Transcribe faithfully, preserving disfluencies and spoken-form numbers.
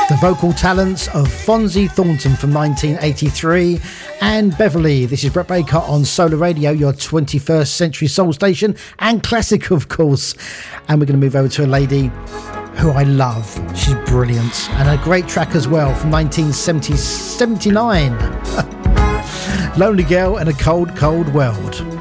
The vocal talents of Fonzie Thornton from nineteen eighty-three and Beverly. This is Brett Baker on Solar Radio, your twenty-first century soul station and classic, of course. And we're going to move over to a lady who I love. She's brilliant. And a great track as well from nineteen seventy, seventy-nine. Lonely Girl in a Cold, Cold World.